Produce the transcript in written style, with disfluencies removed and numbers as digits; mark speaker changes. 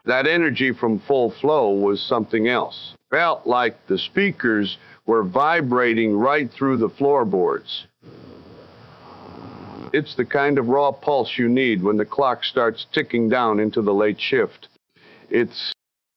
Speaker 1: That energy from Full Flow was something else. Felt like the speakers were vibrating right through the floorboards. It's the kind of raw pulse you need when the clock starts ticking down into the late shift. It's